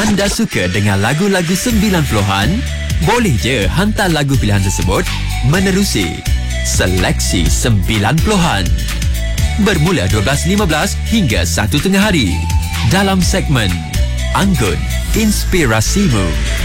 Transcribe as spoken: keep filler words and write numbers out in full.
Anda suka dengan lagu-lagu sembilan puluhan? Boleh je hantar lagu pilihan tersebut menerusi Seleksi sembilan puluhan. Bermula dua belas lima belas hingga satu tengah hari dalam segmen Anggun Inspirasimu.